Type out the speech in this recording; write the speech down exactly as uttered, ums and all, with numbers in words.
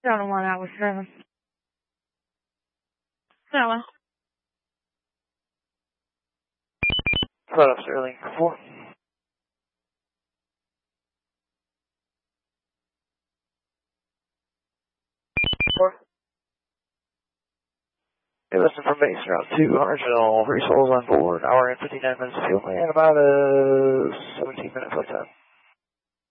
seven one hour seven. Seven. Flight up Sterling four. Four. Hey, listen from base route two, original, three souls on board, hour and fifty-nine minutes fuel, and about a seventeen minute flight time.